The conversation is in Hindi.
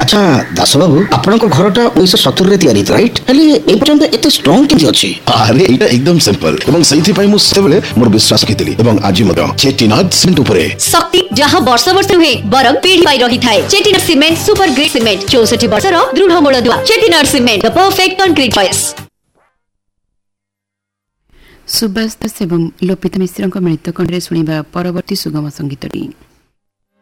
अच्छा दास बाबू आपनक घरटा 1970 रे तयारी राइट हेले ए पर्यंत एते स्ट्रांग केति अछि? अरे एटा एकदम सिंपल एवं सही पई मु सेबले मोर विश्वास कितली एवं आज मत चेटिनाड सिमेंट ऊपर शक्ति जहां वर्ष वर्ष हुए बरम पीढ़ी पाई रही थाए। Chettinad cement super great cement 64 वर्षर दृढ़ मूल दुआ। Chettinad cement the perfect concrete choice. Subhash दास एवं लोपित मिश्र मिलित कंठरे शुणिबा परवर्ती सुगम संगीतटी।